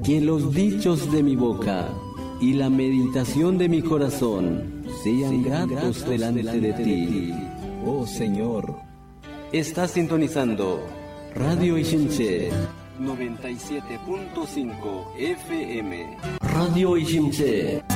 Que los dichos de mi boca y la meditación de mi corazón sean gratos delante de ti, oh Señor. Estás sintonizando Radio Ijinche 97.5 FM. Radio Ijinche.